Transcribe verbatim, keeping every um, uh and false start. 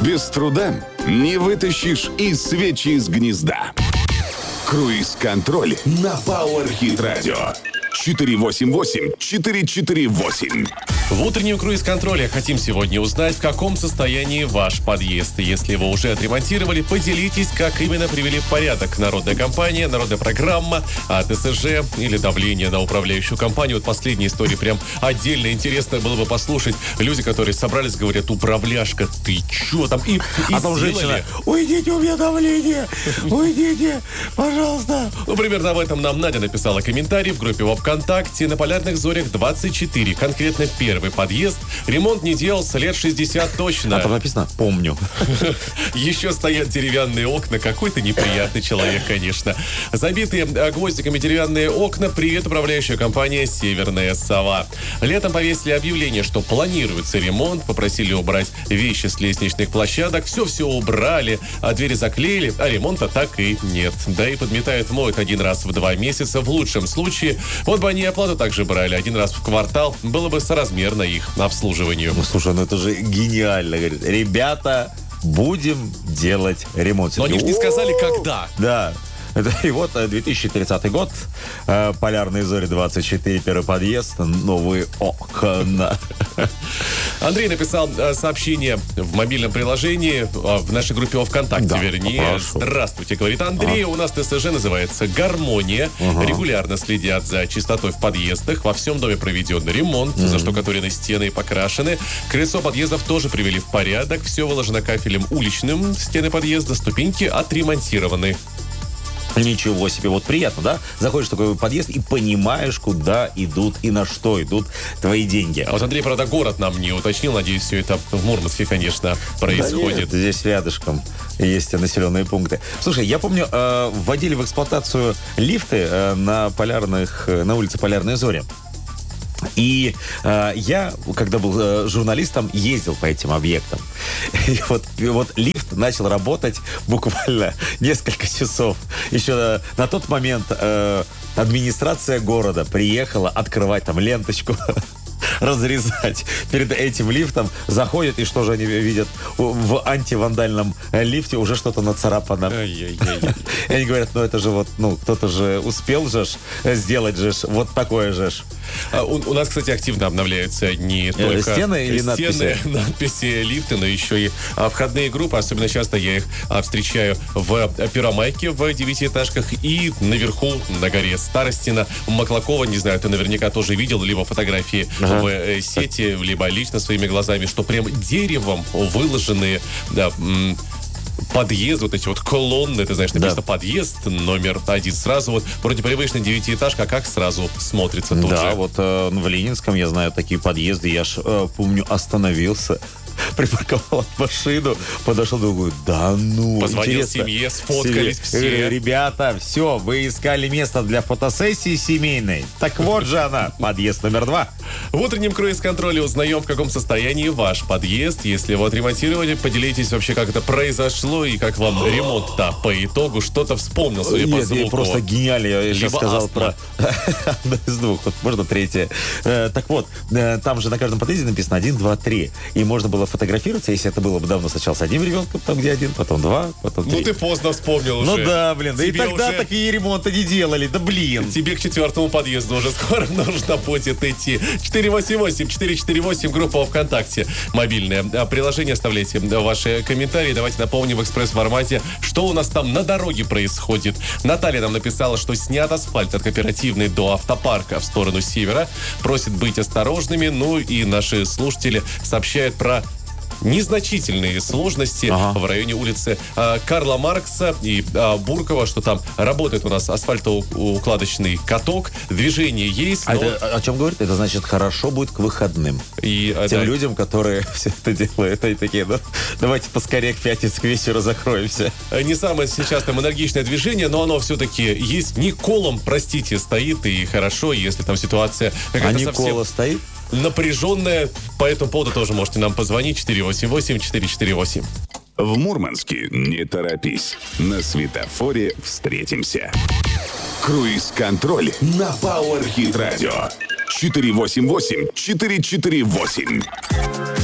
Без труда не вытащишь и свечи из гнезда. Круиз-контроль на Power Hit Radio. четыре восемь восемь четыре четыре восемь. В утреннем круиз-контроле хотим сегодня узнать, в каком состоянии ваш подъезд. Если его уже отремонтировали, поделитесь, как именно привели в порядок. Народная компания, народная программа, а ТСЖ или давление на управляющую компанию. Вот последняя история прям отдельно интересно было бы послушать. Люди, которые собрались, говорят: управляшка, ты чё там? И, и а там женщина: уйдите, у меня давление, уйдите, пожалуйста. Ну, примерно об этом нам Надя написала комментарий в группе во ВКонтакте. На Полярных Зорях двадцать четыре, конкретно первый подъезд. Ремонт не делался лет шестьдесят точно. А там написано: помню. Еще стоят деревянные окна. Какой-то неприятный человек, конечно. Забитые гвоздиками деревянные окна. Привет, управляющая компания «Северная сова». Летом повесили объявление, что планируется ремонт. Попросили убрать вещи с лестничных площадок. Все-все убрали, а двери заклеили, а ремонта так и нет. Да и подметают, моют один раз в два месяца в лучшем случае. Вот бы они оплату также брали один раз в квартал. Было бы соразмерно их обслуживанию. Ну, слушай, ну это же гениально. Говорит: ребята, будем делать ремонт. Но они же не сказали, когда. Да. И вот две тысячи тридцатый год, Полярные Зори двадцать четыре, первый подъезд, новые окна. Андрей написал сообщение в мобильном приложении в нашей группе во ВКонтакте, да, вернее. Попрошу. Здравствуйте, говорит Андрей. А. У нас ТСЖ называется «Гармония». Ага. Регулярно следят за чистотой в подъездах. Во всем доме проведен ремонт, mm-hmm. заштукатурены стены и покрашены. Крыльцо подъездов тоже привели в порядок. Все выложено кафелем уличным. Стены подъезда, ступеньки отремонтированы. Ничего себе, вот приятно, да? Заходишь в такой подъезд и понимаешь, куда идут и на что идут твои деньги. А вот Андрей, правда, город нам не уточнил. Надеюсь, все это в Мурманске, конечно, происходит. Да нет, здесь рядышком есть населенные пункты. Слушай, я помню, э, вводили в эксплуатацию лифты э, на полярных, на улице Полярные Зори. И э, я, когда был э, журналистом, ездил по этим объектам. И вот, и вот лифт начал работать буквально несколько часов. Еще э, на тот момент э, администрация города приехала открывать там ленточку, разрезать перед этим лифтом. Заходят, и что же они видят? В антивандальном лифте уже что-то нацарапано. Ай-яй-яй. И они говорят: ну это же вот, ну кто-то же успел же сделать же вот такое же. А, у, у нас, кстати, активно обновляются не только стены или стены, надписи? надписи, лифты, но еще и а, входные группы. Особенно часто я их а, встречаю в Первомайке, в девятиэтажках, и наверху, на горе Старостина, Маклакова. Не знаю, ты наверняка тоже видел, либо фотографии ага. в э, сети, либо лично своими глазами, что прям деревом выложенные... Да, м- подъезд, вот эти вот колонны, ты знаешь, написано, да, подъезд номер один. Сразу вот вроде привычная девятиэтажка, а как сразу смотрится тут да, же. Да, вот э, в Ленинском я знаю такие подъезды. Я ж, э, помню, остановился, припарковал машину, подошел, думаю: да ну, позвонил интересно. семье, сфоткались Семье. все. Ребята, все, вы искали место для фотосессии семейной. Так вот же она, подъезд номер два. В утреннем круиз-контроле узнаем, в каком состоянии ваш подъезд. Если его отремонтировали, поделитесь вообще, как это произошло и как вам ремонт-то по итогу. Что-то вспомнил, судя по звуку. Нет, просто гениально. Я сейчас сказал астма. про одно из двух. Вот можно третье. Э, так вот, э, там же на каждом подъезде написано один, два, три. И можно было фотографироваться, если это было бы давно. Сначала с одним ребенком, там где один, потом два, потом три. Ну ты поздно вспомнил уже. Ну да, блин. Да и Тебе тогда уже... такие ремонты не делали. Да блин. Тебе к четвертому подъезду уже скоро нужно будет идти. четыре восемь восемь четыре четыре восемь, группа ВКонтакте мобильное. Приложение, оставляйте ваши комментарии. Давайте напомним в экспресс-формате, что у нас там на дороге происходит. Наталья нам написала, что снят асфальт от Кооперативной до автопарка в сторону севера. Просит быть осторожными. Ну и наши слушатели сообщают про незначительные сложности ага. в районе улицы э, Карла Маркса и э, Буркова, что там работает у нас асфальтоукладочный каток, движение есть. А но... это о чем говорит? Это значит, хорошо будет к выходным. И, Тем да. людям, которые все это делают, и такие: ну, давайте поскорее к пятнице к вечеру закроемся. Не самое сейчас там энергичное движение, но оно все-таки есть. Николом, простите, стоит, и хорошо, если там ситуация какая-то а совсем... Никола стоит? Напряженная. По этому поводу тоже можете нам позвонить. четыре восемь восемь четыре четыре восемь. В Мурманске не торопись. На светофоре встретимся. Круиз-контроль на Power Hit Radio. четыре восемь восемь четыре четыре восемь.